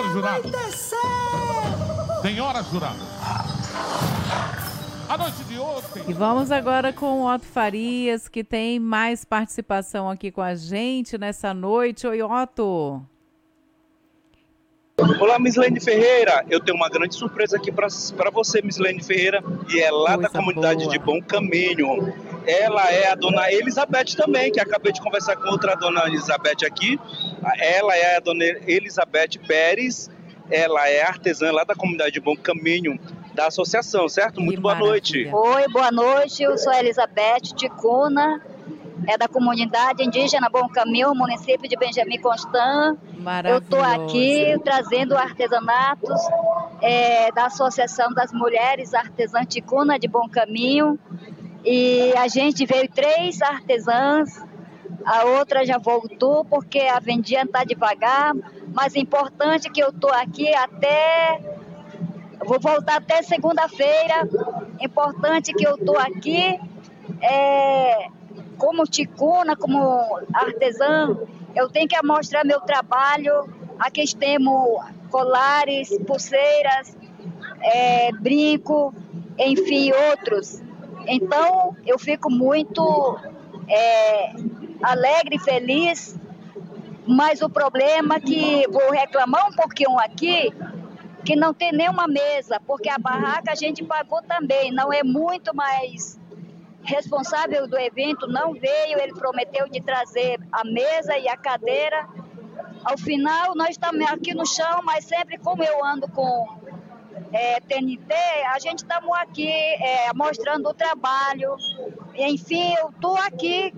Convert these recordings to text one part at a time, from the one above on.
Senhores jurados. Senhoras juradas. A noite de ontem. E vamos agora com o Otto Farias, que tem mais participação aqui com a gente nessa noite. Oi, Otto. Olá, Mislene Ferreira. Eu tenho uma grande surpresa aqui para você, Mislene Ferreira, e é lá da comunidade de Bom Caminho. Ela é a dona Elizabeth também, que acabei de conversar com outra dona Elizabeth aqui. Ela é a dona Elizabeth Pérez. Ela é artesã lá da comunidade de Bom Caminho, da associação, certo? Muito boa noite. Oi, boa noite. Eu sou a Elizabeth Ticuna, é da comunidade indígena Bom Caminho, município de Benjamin Constant. Eu estou aqui trazendo artesanatos da Associação das Mulheres Artesãs Ticuna de Bom Caminho. E a gente veio 3 artesãs, a outra já voltou porque a vendinha está devagar, mas é importante que eu estou aqui vou voltar até segunda-feira. Importante que eu estou aqui como ticuna, como artesã. Eu tenho que mostrar meu trabalho. Aqui temos colares, pulseiras, brinco, enfim, outros. Então, eu fico muito alegre e feliz, mas o problema é que vou reclamar um pouquinho aqui, que não tem nenhuma mesa, porque a barraca a gente pagou também, não é muito mais responsável do evento, não veio, ele prometeu de trazer a mesa e a cadeira. Ao final, nós estamos aqui no chão, mas sempre como eu ando com TNT, a gente estamos aqui mostrando o trabalho. Enfim, eu estou aqui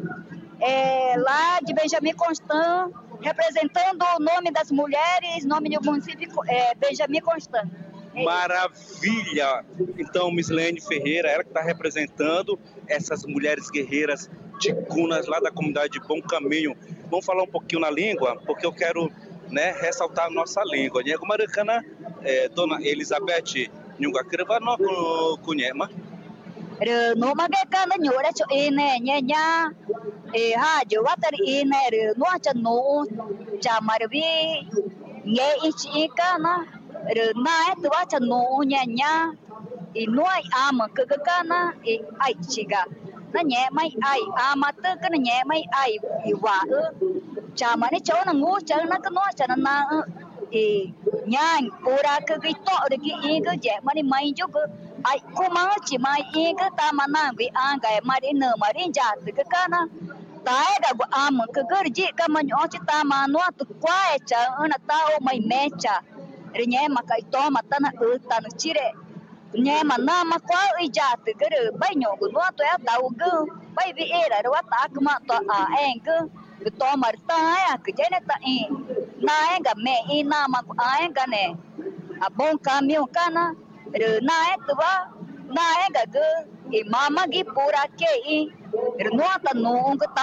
lá de Benjamin Constant, representando o nome das mulheres, nome do município Benjamin Constant. Maravilha! Então, Mislene Ferreira, ela que está representando essas mulheres guerreiras ticunas lá da comunidade de Bom Caminho. Vamos falar um pouquinho na língua, porque eu quero ressaltar a nossa língua. Maracana, dona Elizabeth, Nhunga Krivano Kunhema. No magakana nyora cho ine nyanya hajo watar ine no cha no cha marvi nge ichi kana na tu cha no nyanya ino ai ama kakana ai chiga na nye mai ai ama tu kana nye mai ai iwa cha mane cho na ngu cha na ka no cha na nhang pura ka ki to de ki ga je mane mai jo ai kuma chỉ mai cái ta mà nàng bị ăn cái mà đi nở mà đi chả từ cái cana tai ga am cái gì cái mà nhỏ chỉ ta mà nó tụ quá chả nó tao mày mẹ chả rồi nhé mà cái to mà ta nó ta nó chỉ đấy nhé mà na mà quá ơi chả từ cái rồi bay nhỏ của nó tôi tao cứ bay vì là đó ta cứ mà to anh cứ cái to mà ta cái chế này ta na ga mẹ na mà anh cái này Bom Caminho cana na tua na ga mama gi pura ke no ta no